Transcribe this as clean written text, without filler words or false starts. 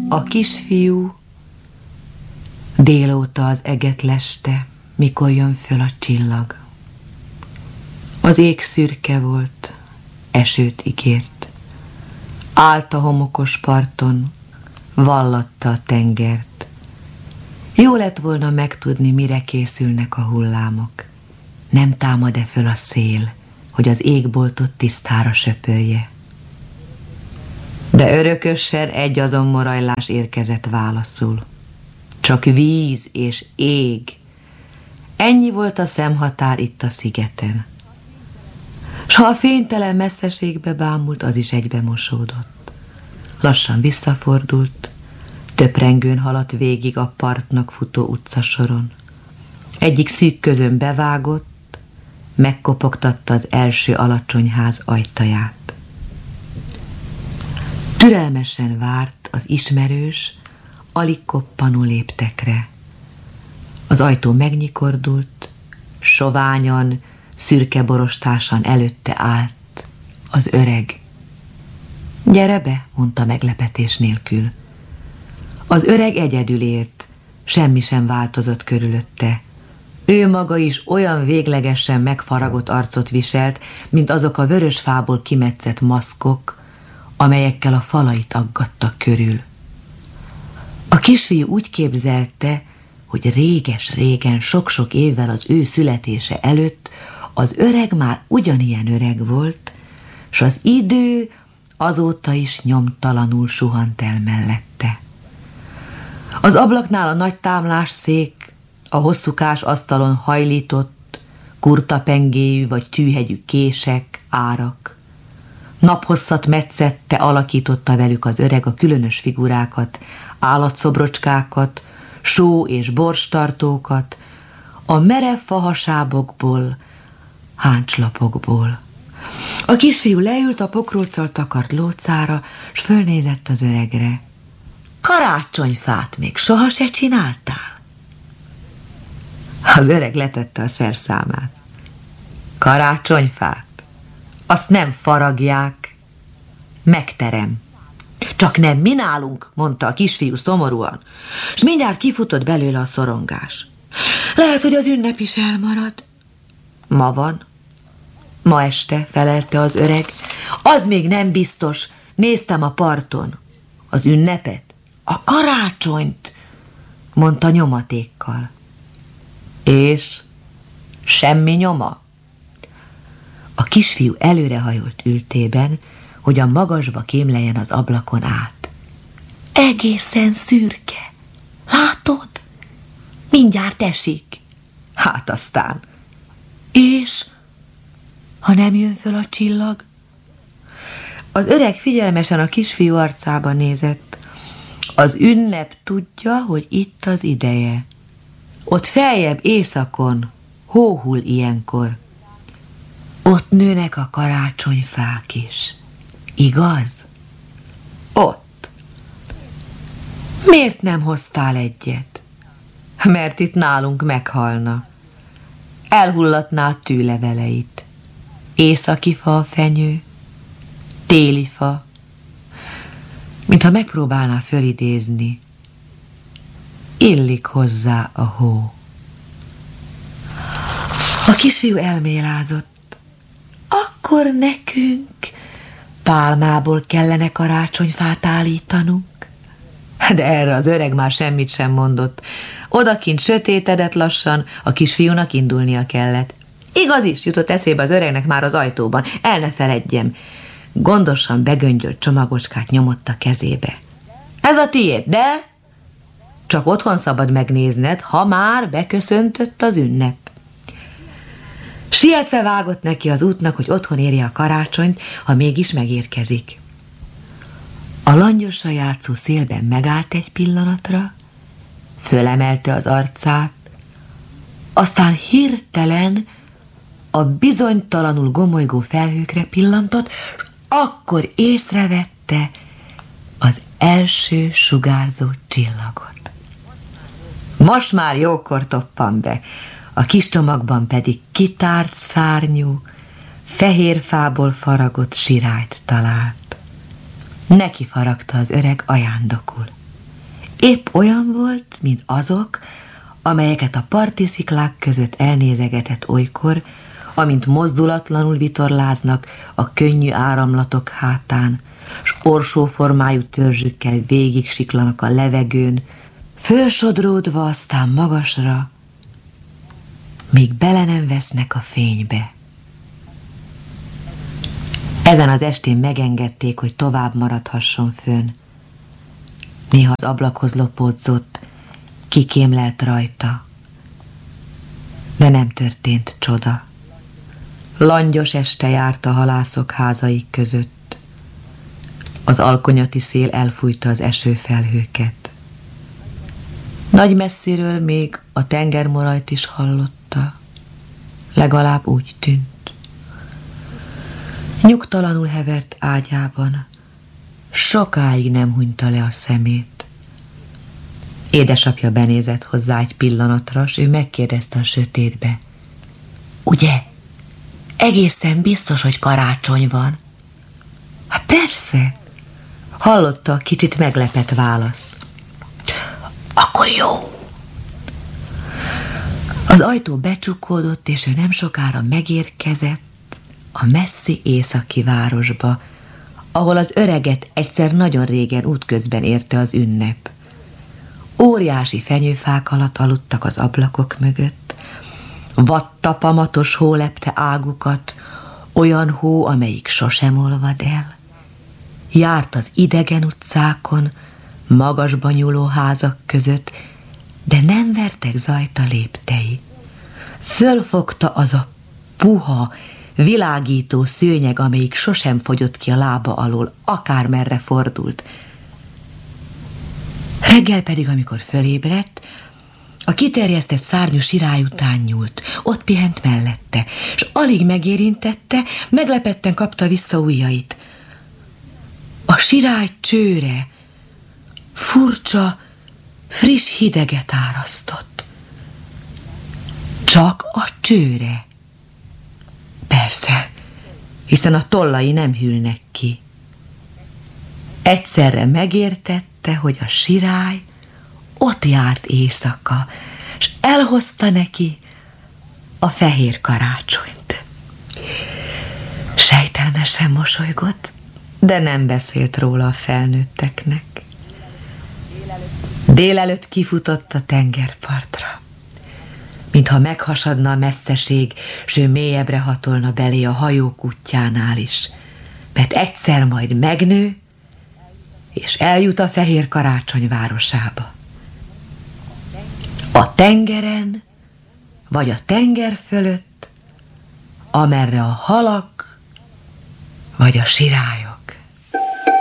A kisfiú délóta az eget leste, mikor jön föl a csillag. Az ég szürke volt, esőt ígért. Állt a homokos parton, vallatta a tengert. Jó lett volna megtudni, mire készülnek a hullámok. Nem támad-e föl a szél, hogy az égboltot tisztára söpörje. De örökösen egy azon morajlás érkezett válaszul. Csak víz és ég. Ennyi volt a szemhatár itt a szigeten. S ha a fénytelen messzeségbe bámult, az is egybe mosódott. Lassan visszafordult, töprengőn haladt végig a partnak futó utcasoron. Egyik szűk közön bevágott, megkopogtatta az első alacsony ház ajtaját. Türelmesen várt az ismerős, alig koppanó léptekre. Az ajtó megnyikordult, soványan, szürke borostásan előtte állt az öreg. Gyere be, mondta meglepetés nélkül. Az öreg egyedül élt, semmi sem változott körülötte. Ő maga is olyan véglegesen megfaragott arcot viselt, mint azok a vörös fából kimetszett maszkok, amelyekkel a falait aggattak körül. A kisfiú úgy képzelte, hogy réges-régen, sok-sok évvel az ő születése előtt az öreg már ugyanilyen öreg volt, s az idő azóta is nyomtalanul suhant el mellette. Az ablaknál a nagy támlásszék, a hosszúkás asztalon hajlított, kurtapengéjű vagy tűhegyű kések, árak. Naphosszat metszette, alakította velük az öreg a különös figurákat, állatszobrocskákat, só- és borstartókat, a merev fahasábokból, háncslapokból. A kisfiú leült a pokróccal takart lócára, s fölnézett az öregre. Karácsonyfát még soha se csináltál? Az öreg letette a szerszámát. Karácsonyfát? Azt nem faragják, megterem. Csak nem mi nálunk, mondta a kisfiú szomorúan, s mindjárt kifutott belőle a szorongás. Lehet, hogy az ünnep is elmarad. Ma van. Ma este, felelte az öreg. Az még nem biztos, néztem a parton. Az ünnepet? A karácsonyt, mondta nyomatékkal. És semmi nyoma? A kisfiú előrehajolt ültében, hogy a magasba kémleljen az ablakon át. Egészen szürke. Látod? Mindjárt esik. Hát aztán. És ha nem jön föl a csillag? Az öreg figyelmesen a kisfiú arcába nézett. Az ünnep tudja, hogy itt az ideje. Ott feljebb északon, hóhull ilyenkor. Ott nőnek a karácsonyfák is. Igaz? Ott. Miért nem hoztál egyet? Mert itt nálunk meghalna. Elhullatná a tűleveleit. Északi fa a fenyő, téli fa, mintha megpróbálná fölidézni. Illik hozzá a hó. A kisfiú elmélázott. Akkor nekünk pálmából kellene karácsonyfát állítanunk. De erre az öreg már semmit sem mondott. Odakint sötétedett lassan, a kisfiúnak indulnia kellett. Igaz is, jutott eszébe az öregnek már az ajtóban. El ne feledjem. Gondosan begöngyölt csomagocskát nyomott a kezébe. Ez a tiéd, de csak otthon szabad megnézned, ha már beköszöntött az ünnep. Sietve vágott neki az útnak, hogy otthon érje a karácsonyt, ha mégis megérkezik. A langyossal játszó szélben megállt egy pillanatra, fölemelte az arcát, aztán hirtelen a bizonytalanul gomolygó felhőkre pillantott, és akkor észrevette az első sugárzó csillagot. Most már jókor toppan be, a kis csomagban pedig kitárt szárnyú, fehér fából faragott sirályt talált. Neki faragta az öreg ajándokul. Épp olyan volt, mint azok, amelyeket a parti sziklák között elnézegetett olykor, amint mozdulatlanul vitorláznak a könnyű áramlatok hátán, s orsóformájú törzsükkel végig siklanak a levegőn, fölsodródva aztán magasra, míg bele nem vesznek a fénybe. Ezen az estén megengedték, hogy tovább maradhasson fönn. Néha az ablakhoz lopódzott, kikémlelt rajta, de nem történt csoda. Langyos este járt a halászok házaik között. Az alkonyati szél elfújta az esőfelhőket. Nagy messziről még a tengermorajt is hallotta, legalább úgy tűnt. Nyugtalanul hevert ágyában, sokáig nem hunyta le a szemét. Édesapja benézett hozzá egy pillanatra, s ő megkérdezte a sötétbe. Ugye, egészen biztos, hogy karácsony van? Hát persze, hallotta a kicsit meglepett választ. Akkor jó. Az ajtó becsukódott, és ő nem sokára megérkezett a messzi északi városba, ahol az öreget egyszer nagyon régen útközben érte az ünnep. Óriási fenyőfák alatt aludtak az ablakok mögött, vattapamatos hó lepte águkat, olyan hó, amelyik sosem olvad el. Járt az idegen utcákon, magasba nyúló házak között, de nem vertek zajt a léptei. Fölfogta az a puha, világító szőnyeg, amelyik sosem fogyott ki a lába alól, akármerre fordult. Reggel pedig, amikor fölébredt, a kiterjesztett szárnyú sirály után nyúlt, ott pihent mellette, s alig megérintette, meglepetten kapta vissza ujjait. A sirály csőre furcsa, friss hideget árasztott. Csak a csőre. Persze, hiszen a tollai nem hűlnek ki. Egyszerre megértette, hogy a sirály ott járt éjszaka, és elhozta neki a fehér karácsonyt. Sejtelmesen mosolygott, de nem beszélt róla a felnőtteknek. Délelőtt kifutott a tengerpartra, mintha meghasadna a messzeség, s ő mélyebbre hatolna belé a hajók útjánál is, mert egyszer majd megnő, és eljut a fehér karácsony városába. A tengeren, vagy a tenger fölött, amerre a halak, vagy a sirályok.